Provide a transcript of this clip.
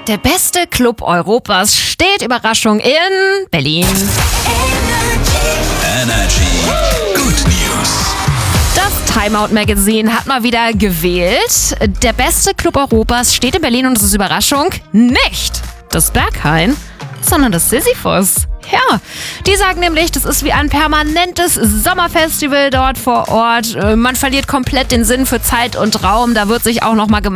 Der beste Club Europas steht Überraschung in Berlin. Energy. Good News. Das Time Out Magazine hat mal wieder gewählt. Der beste Club Europas steht in Berlin und es ist Überraschung nicht das Berghain, sondern das Sisyphos. Ja, die sagen nämlich, das ist wie ein permanentes Sommerfestival dort vor Ort. Man verliert komplett den Sinn für Zeit und Raum. Da wird sich auch noch mal